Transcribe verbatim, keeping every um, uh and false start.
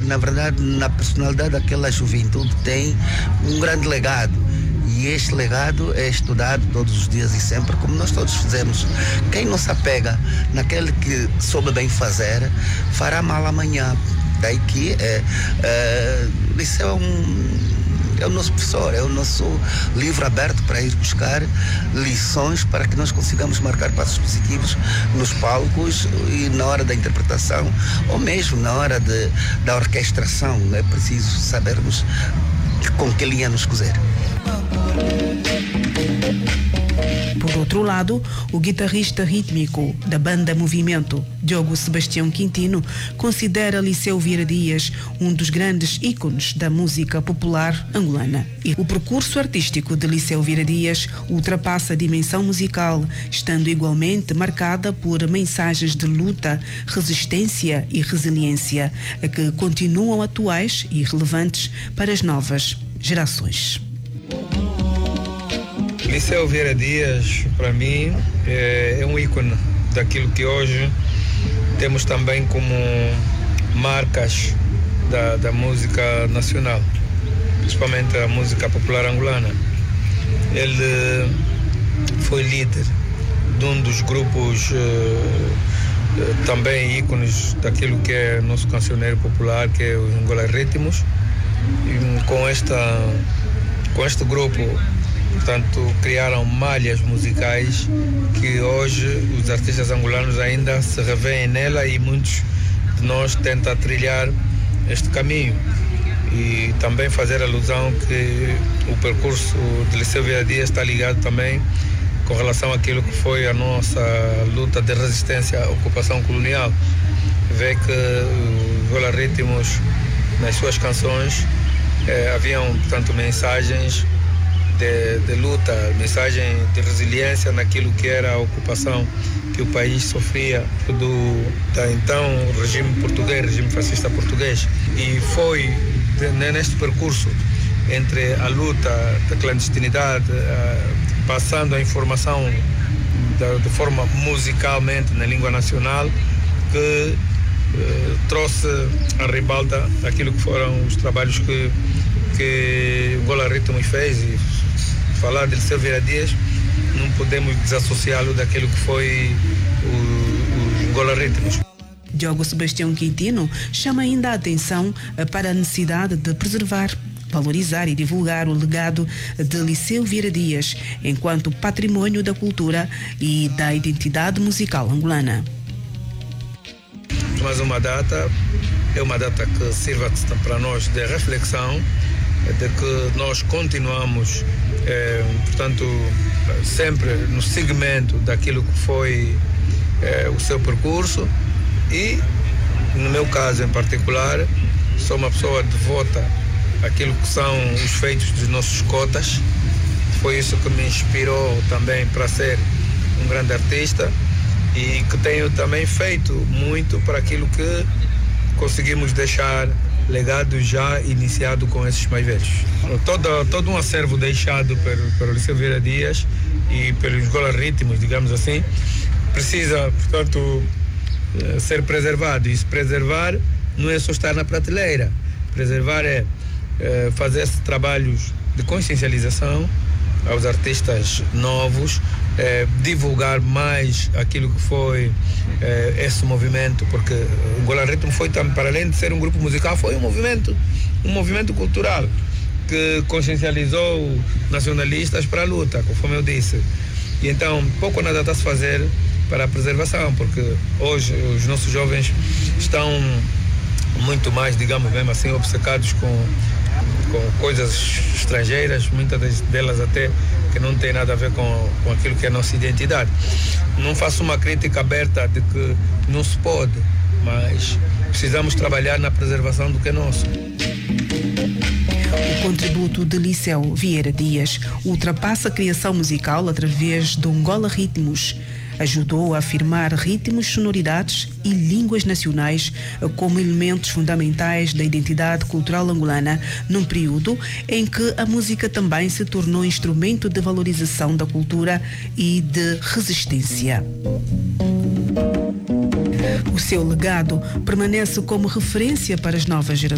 na verdade, na personalidade daquela juventude tem um grande legado. E este legado é estudado todos os dias e sempre, como nós todos fizemos. Quem não se apega naquele que soube bem fazer, fará mal amanhã. Daí que é, é, isso é um... é o nosso professor, é o nosso livro aberto para ir buscar lições para que nós consigamos marcar passos positivos nos palcos e na hora da interpretação, ou mesmo na hora de, da orquestração. É preciso sabermos com que linha nos cozer. Por outro lado, o guitarrista rítmico da banda Movimento, Diogo Sebastião Quintino, considera Liceu Vieira Dias um dos grandes ícones da música popular angolana. E o percurso artístico de Liceu Vieira Dias ultrapassa a dimensão musical, estando igualmente marcada por mensagens de luta, resistência e resiliência, que continuam atuais e relevantes para as novas gerações. Liceu Vieira Dias, para mim, é, é um ícone daquilo que hoje temos também como marcas da, da música nacional, principalmente a música popular angolana. Ele foi líder de um dos grupos eh, também ícones daquilo que é nosso cancioneiro popular, que é o Angola Ritmos. E com, esta, com este grupo, portanto, criaram malhas musicais que hoje os artistas angolanos ainda se revêem nela e muitos de nós tentam trilhar este caminho. E também fazer alusão que o percurso de Liceu Vieira Dias está ligado também com relação àquilo que foi a nossa luta de resistência à ocupação colonial. Vê que os Angola Ritmos, nas suas canções, eh, haviam, portanto, mensagens De, de luta, mensagem de resiliência naquilo que era a ocupação que o país sofria do da então regime português, regime fascista português. E foi de, neste percurso entre a luta da clandestinidade, uh, passando a informação da, de forma musicalmente na língua nacional, que uh, trouxe à ribalta aquilo que foram os trabalhos que que o Angola Ritmos fez. E falar de Liceu Vieira Dias, não podemos desassociá-lo daquilo que foi o, o Angola Ritmos. Diogo Sebastião Quintino chama ainda a atenção para a necessidade de preservar, valorizar e divulgar o legado de Liceu Vieira Dias enquanto patrimônio da cultura e da identidade musical angolana. Mais uma data, é uma data que sirva para nós de reflexão, de que nós continuamos, eh, portanto, sempre no segmento daquilo que foi eh, o seu percurso. E, no meu caso em particular, sou uma pessoa devota àquilo que são os feitos dos nossos cotas. Foi isso que me inspirou também para ser um grande artista e que tenho também feito muito para aquilo que conseguimos deixar legado já iniciado com esses mais velhos. Todo, todo um acervo deixado pelo, pelo Liceu Vieira Dias e pelos Angola Ritmos, digamos assim, precisa, portanto, ser preservado. E se preservar não é só estar na prateleira. Preservar é, é fazer trabalhos de consciencialização aos artistas novos, é, divulgar mais aquilo que foi é, esse movimento, porque o Angola Ritmos foi também, para além de ser um grupo musical, foi um movimento, um movimento cultural que consciencializou nacionalistas para a luta, conforme eu disse. E então, pouco ou nada está a se fazer para a preservação, porque hoje os nossos jovens estão muito mais, digamos mesmo assim, obcecados com com coisas estrangeiras, muitas delas até que não tem nada a ver com, com aquilo que é a nossa identidade. Não faço uma crítica aberta de que não se pode, mas precisamos trabalhar na preservação do que é nosso. O contributo de Liceu Vieira Dias ultrapassa a criação musical através do Angola Ritmos. Ajudou a afirmar ritmos, sonoridades e línguas nacionais como elementos fundamentais da identidade cultural angolana, num período em que a música também se tornou instrumento de valorização da cultura e de resistência. O seu legado permanece como referência para as novas gerações.